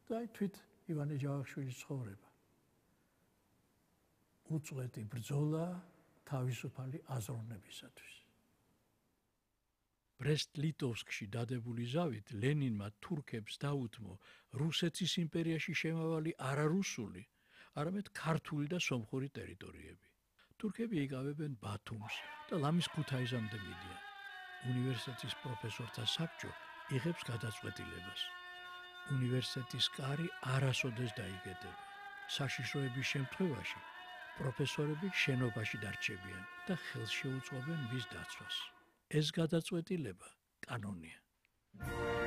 და თვით ივანე ჯავახიშვილის ცხოვრება. უწყვეტი ბრძოლა თავისუფალი აზროვნებისათვის. ბრესტ-ლიტოვსკში დადებული ზავით ლენინმა თურქებს დაუთმო რუსეთის იმპერიაში შემავალი არა რუსული, არამედ ქართული და სომხური ტერიტორიები. თურქები იკავებენ ბათუმს და ლამის ქუთაისამდე მიდიან. უნივერსიტეტის პროფესორთა საბჭო იღებს გადაწყვეტილებას. უნივერსიტეტის კარი არასოდეს დაიგეთება. საშიშროების შემთხვევაში პროფესორები შენობაში დარჩებიან და ხელს შეუწყობენ მის დაცვას. ეს გადაწყვეტილება კანონია.